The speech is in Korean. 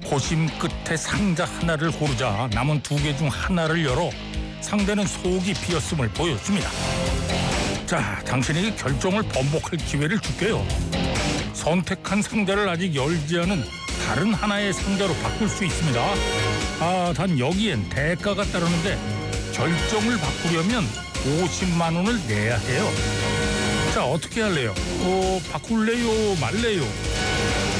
고심 끝에 상자 하나를 고르자 남은 두 개 중 하나를 열어 상대는 속이 비었음을 보여줍니다. 자, 당신에게 결정을 번복할 기회를 줄게요. 선택한 상자를 아직 열지 않은 다른 하나의 상자로 바꿀 수 있습니다. 단 여기엔 대가가 따르는데 결정을 바꾸려면 50만 원을 내야 해요. 자, 어떻게 할래요? 바꿀래요? 말래요?